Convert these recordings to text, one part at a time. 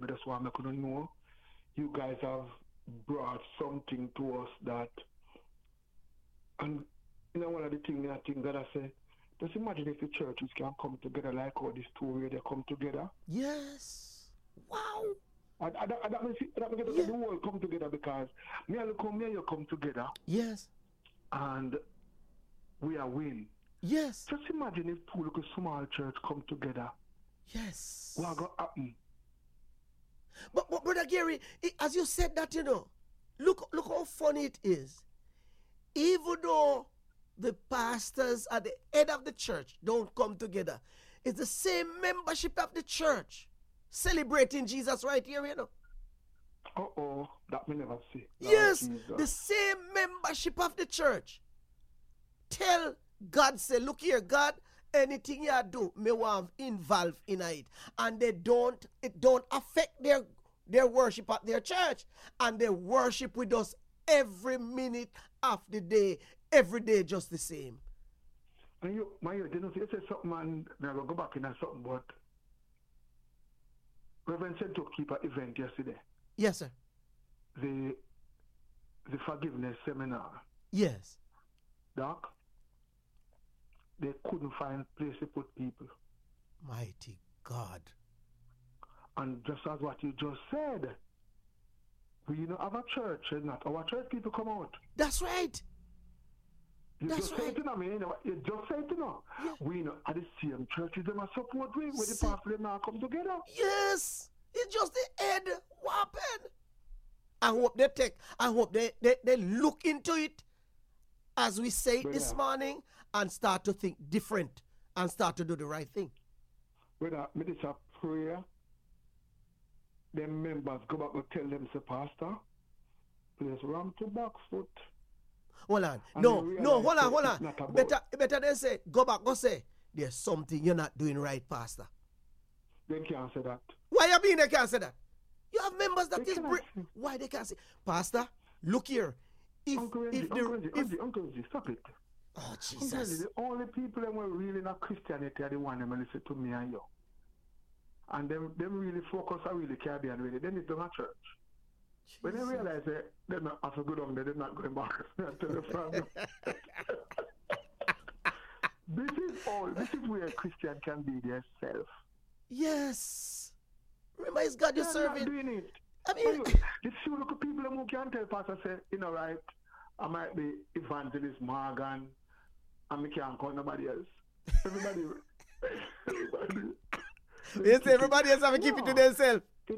I just want to know you guys have brought something to us that, and one of the things I think that I say, just imagine if the churches can come together like how this two way they come together. Yes. Wow. That means the world come together because me and you come together. Yes. And we are win. Yes. Just imagine if two little small church come together. Yes. What going to happen? But Brother Gary, as you said that, look how funny it is. Even though the pastors at the head of the church don't come together, it's the same membership of the church celebrating Jesus right here, That we never see. Yes, the same membership of the church. Tell God, say, look here, God, anything you do, me want involved in it. And it don't affect their worship at their church. And they worship with us every minute of the day, every day just the same. And you say something, man, I will go back in and something, but Reverend said to keep an event yesterday. Yes, sir. The forgiveness seminar. Yes. Doc, they couldn't find place to put people. Mighty God. And just as what you just said, we have a church, not our church people come out. That's right. You That's just right. say it, you just say it, Yeah. We at the same churches, them are support we, where the pastor them now come together. Yes. It's just the head. What happened? I hope they look into it as we say it this morning and start to think different and start to do the right thing. Whether it is a prayer, them members go back and tell them, say, Pastor, please ram to back foot. Hold on. And No, hold on. Better than say, go back, go say, there's something you're not doing right, Pastor. They can't say that. Why you mean they can't say that? You have members that is why they can't say, Pastor, look here. Uncle G, stop it. Oh, Jesus. Uncle G, the only people that were really not Christianity are the one that listen to me and you. And them really focus on really Caribbean really. Then it's not church. Jesus. When they realize that they're not after good on they're not going back to the family. This is where a Christian can be their self. Yes. Remember, it's God you're serving. Doing it. I mean, this few look people who can tell Pastor say, right, I might be Evangelist Morgan and I can't call nobody else. Everybody. Yes, everybody else have to keep it to themselves.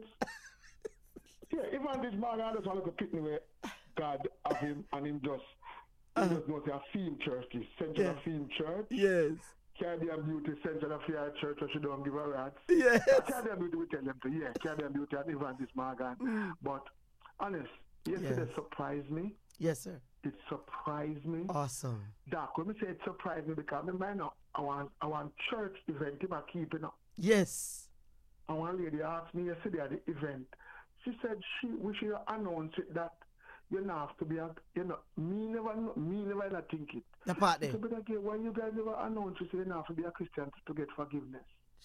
Yeah, Evangelist Morgan just want to pick me where God have him and him just knows a theme church, this Central Theme Church. Yes. Caribbean Beauty Central Affair Church, or she don't give a rat. Yes. Caribbean Beauty, we tell them to, Caribbean Beauty and Evangelist Morgan. But, honest, yesterday surprised me. Yes, sir. It surprised me. Awesome. Doc, when we say it surprised me, because I want church event if I keep it up. Yes. And one lady asked me yesterday at the event, she said we should announce it that you don't have to be me never not think it. The part there. So, but again, why you guys never announce you say you don't have to be a Christian to get forgiveness?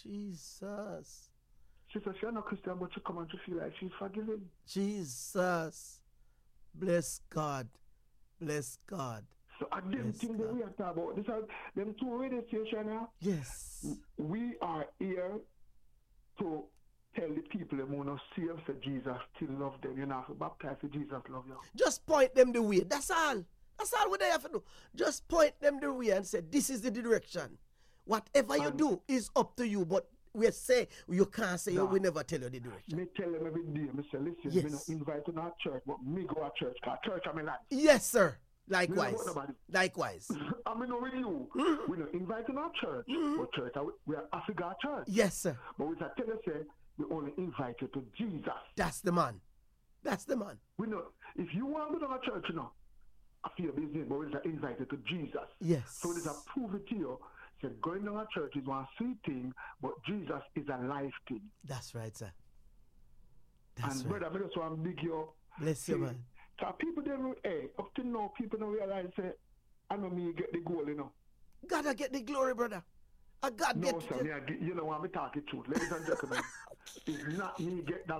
Jesus. She said she's not Christian, but she come and she feel like she's forgiven. Jesus. Bless God. Bless God. So I didn't think that we are talking about this. Them two radio stations now. Yes. We are here to tell the people them who not save say Jesus still love them. You know, have to baptize say Jesus love you. Just point them the way. That's all. That's all what they have to do. Just point them the way and say, this is the direction. Whatever you do is up to you. But we say, you can't say, we never tell you the direction. Me tell them every day, me say, listen, me not invite to our church, but me go to church, because church is my life. Yes, sir. Likewise. Likewise. I mean, with you, we don't invite to our church, but church, we are Africa church. Yes, sir. But we tell you, say, we only invite you to Jesus. That's the man. That's the man. We know, if you want to go to our church, I feel business, but we just invite you to Jesus. Yes. So this is prove it to you. So going to our church is one sweet thing, but Jesus is a life thing. That's right, sir. That's right. Brother, I just want to big you up. Bless you, man. So people don't, up to now, people don't realize, say, I know me get the goal, Gotta get the glory, brother. I got no, sir, you know what I'm talking truth. Ladies and gentlemen, it's not me get that